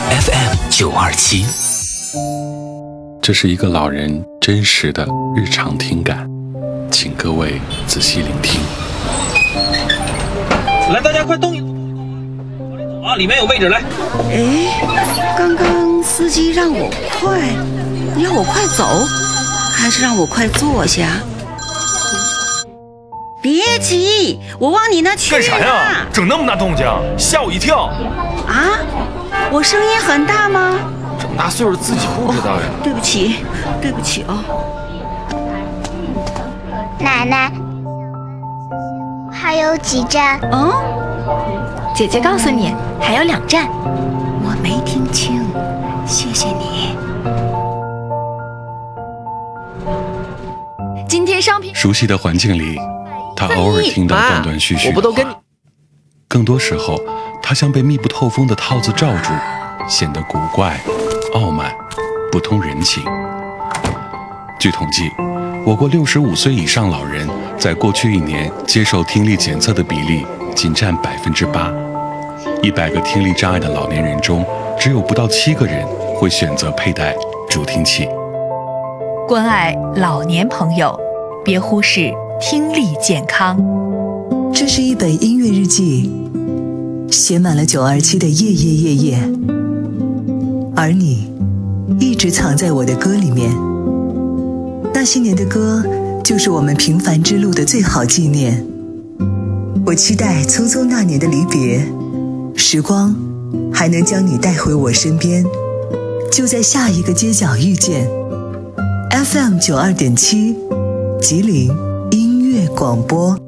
FM927。 这是一个老人真实的日常听感，请各位仔细聆听。 来，大家快动一动，往里走啊，里面有位置，来。 刚刚司机让我快走，还是让我快坐下？别急，我往你那去。 干啥呀？整那么大动静，吓我一跳！ 啊，我声音很大吗？ 这么大岁数自己不知道呀。 对不起哦。 奶奶，还有几站？ 姐姐告诉你，还有2站。 我没听清，谢谢你。 今天商品熟悉的环境里，他偶尔听到断断续续的话，更多时候，他像被密不透风的套子罩住，显得古怪、傲慢、不通人情。据统计，我国65岁以上老人在过去1年接受听力检测的比例仅占8%，100个听力障碍的老年人中，只有不到7个人会选择佩戴助听器。 关爱老年朋友，别忽视听力健康。 这是一本音乐日记，写满了927的夜夜夜夜，而你一直藏在我的歌里面。那些年的歌，就是我们平凡之路的最好纪念。我期待匆匆那年的离别，时光还能将你带回我身边，就在下一个街角遇见。FM92.7，吉林音乐广播。